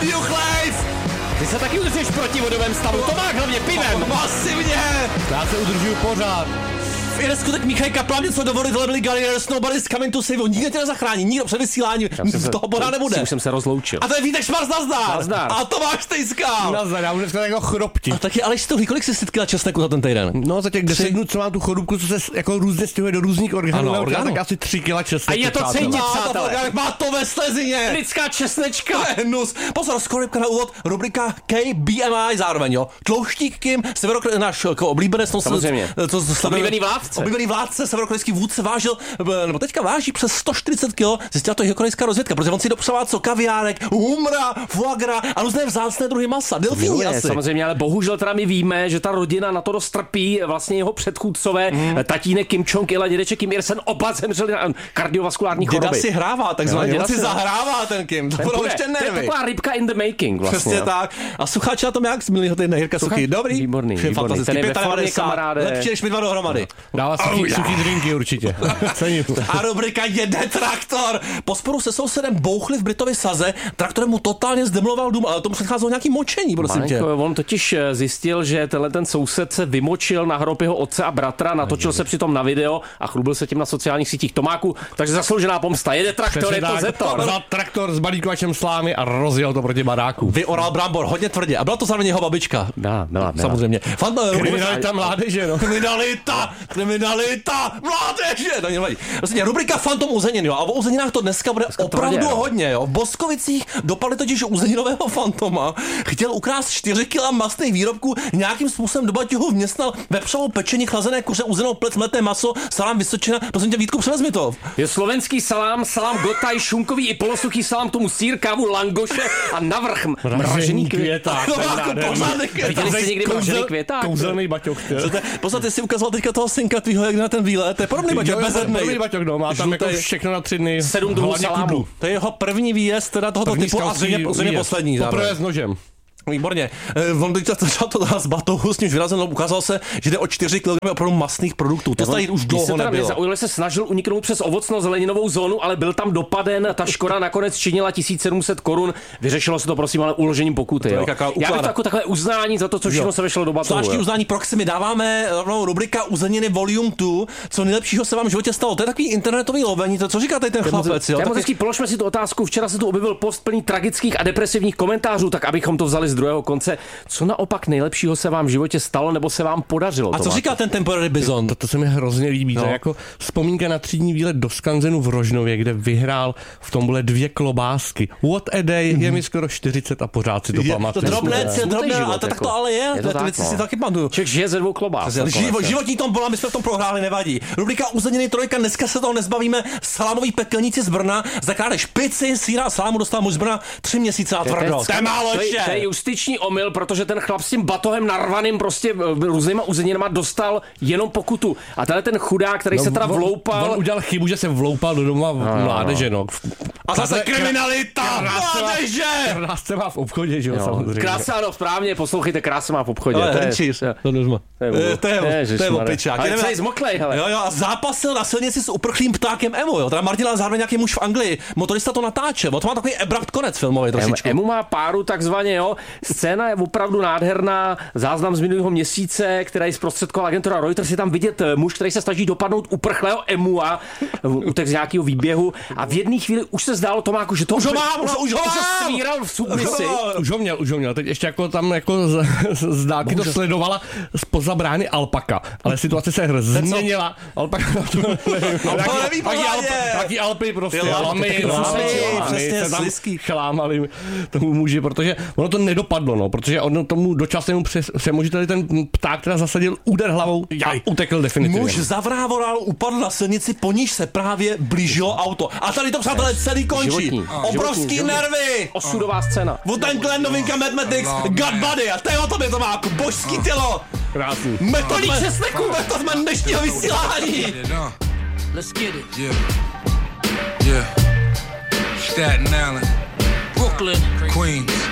Rádiu Chlive! Ty se taky udržíš v protivodovém stavu, to má hlavně pivem. Masivně! Já se udržuju pořád. V Irsku teď Michal Kaplan něco dovolil, byli Galliers, nobody's coming to save, nikdo tě nezachrání, nikdo před vysíláním, toho pořád nebude. Už jsem se rozloučil. A to je Vítek Šmars, nazdar. A Tomáš Tejskal. Nazdar, já budu dneska jako chrobti. A taky Aleš Stuhlý, kolik jsi setkal česneku za ten týden? No za těch 10 dnů, co mám tu chorobku, co se jako různě stěhuje do různých orgánů, tak asi 3 kg česneku. A je to cítit, přátelé. Má to ve slezině. Lidská česnečka. Hnus. Pozor, skorybka na úvod, rubrika KBMI zároveň, jo. Tlouštík Kim, náš oblíbenec, samozřejmě. Oblíbený vládce, severokorejský vůdce vážil, nebo teďka váží přes 140 kg, zjistila to jihokorejská rozvědka, protože on si dopřává co kaviárek, humra, foie gras a různé vzácné druhy masa. Delfíni asi. Samozřejmě, ale bohužel teda my víme, že ta rodina na to dost trpí, vlastně jeho předchůdcové, tatínek Kim Jong-il a dědeček Kim Il-sung oba zemřeli na kardiovaskulární choroby. Děda si hrává takzvaně, on si zahrává ten Kim, to budou ještě nervy. To je taková rybka in the making vlastně. Přesně tak. A Sucháč na tom jak z minulého týdne, Jirka Suchý, dobrý? Výborný. Ten je ve formě, kamaráde. Lepší než my dva dohromady. Dává suchý drinky určitě. A rubrika Jede traktor. Po sporu se sousedem bouchli v Britově Saze, traktorem mu totálně zdemoloval dům, ale tomu předcházelo nějaký močení, prosím tě. On totiž zjistil, že ten soused se vymočil na hrob jeho otce a bratra, natočil se přitom na video a chlubil se tím na sociálních sítích. Tomáku, takže zasloužená pomsta. Jede traktor, je to Zetor. Vzal traktor s balíkovačem slámy a rozjel to proti baráku. Vyoral brambor hodně tvrdě a byla to zároveň jeho babička. Byla. Samozřejmě. Kriminalita mládeže, no. Kriminalita mládeže. To nevadí. Vlastně rubrika Fantom uzenin, jo. A o uzeninách to dneska bude opravdu hodně, jo. V Boskovicích dopadli totiž uzeninového fantoma. Chtěl ukrást 4 kg masných výrobků, nějakým způsobem do baťohu vměstnal vepřovou pečení, chlazené kuře, uzenou plec, mleté maso, salám Vysočina. Prosím tě, Vítku, převezmi mi to. Je slovenský salám gotaj, šunkový i polosuchý salám, tomu sýr, kávu, langoše a navrch mražený květák. Viděli jste někdy mražený květák? Kouzelný baťoch. Podstatě si ukázal teďka toho synka tvýho, jak na ten výlet. To je podobný baťoch, bezednej. Baťoch, no, má tam jako všechno na 3 dny. 7 druhů salámu. To je jeho první výjezd teda tohoto typu a zřejmě poslední. Poprvé s nožem. Výborně. On teď začal to z batohu, s nímž vyrazen, ukázalo se, že jde o 4 kg opravdu masných produktů. To tady už dlouho nebylo. Zaujil se snažil uniknout přes ovocno-zeleninovou zónu, ale byl tam dopaden. Ta škoda nakonec činila 1700 korun. Vyřešilo se to, prosím, ale uložením pokuty. Jo. Já bych takové uznání za to, co všechno se vešlo do batohu. Zvláštní uznání Proximy dáváme rovnou rubrika Uzeniny Volume 2. Co nejlepšího se vám v životě stalo? To je takový internetový lovení. To co říká tady ten chlapec, jo? Položme si tu otázku. Včera se tu objevil post plný tragických a depresivních komentářů, tak abychom to vzali z druhého konce. Co naopak nejlepšího se vám v životě stalo nebo se vám podařilo? A co říká ten Temporary Bison? To se mi hrozně líbí. No. To je jako vzpomínka na třídní výlet do Skanzenu v Rožnově, kde vyhrál v tomhle 2 klobásky. What a day, je mi skoro 40 a pořád si to pamatuju. To drobné, a to tak to ale je. To věci si taky pamatuju. Člověk žije ze 2 klobásek. Životní tom bola, my jsme v tom prohráli, nevadí. Rubrika Uzeniny trojka, dneska se toho nezbavíme. Salámový pekelníci z Brna, za krádež pici, sýra a salámu dostal muž z Brna 3 měsíce na tvrdo. To je málo ještě. To je justiční omyl, protože ten chlap s tím batohem narvaným prostě různýma uzeninama dostal jenom pokutu. A tenhle ten chudák, který se teda vloupal. On udělal chybu, že se vloupal do doma mládeže, no. A zase kriminalita! Mládeže! Krásce má v obchodě, že jo, samozřejmě. Krása, ano, správně, poslouchejte, krása má v obchodě. To je opičák. Ale celý zmoklej, hele. Jo, a zápasil na silnici s uprchlým ptákem Emu, jo. Teda Martina zároveň nějaký muž v Anglii. Motorista to natáče, to má takový abrupt konec filmový trošičku. Emu má páru takzvaně, jo. Scéna je opravdu nádherná, záznam z minulého měsíce, který zprostředkoval agentura Reuters, je tam vidět muž, který se snaží dopadnout uprchlého Emua, utek z nějakého výběhu a v jedné chvíli už se zdálo Tomáku, že to už ho svíral v submisi. Už ho měl, teď ještě jako tam jako z dálky to sledovala spoza brány alpaka, ale situace se změnila. Alpaka taky Alpy prostě, lamy, přesně slizký. Chlámali tomu muži, protože ono to nedopadlo, no, protože on tomu dočasnému přemožiteli ten pták teda zasadil úder hlavou a utekl definitivně. Muž zavrávoral, upadl na silnici, po níž se právě blížilo auto. A tady to, přátelé, celý končí. Obrovský nervy. Osudová scéna. Wu-Tang Clan, novinka Mathematics, God Body. A to je o tobě, Tomáku, božský tělo. Krásný. Metody česneku, metod dnešního vysílání. Let's get it. Yeah. Staten Island. Brooklyn. Queens.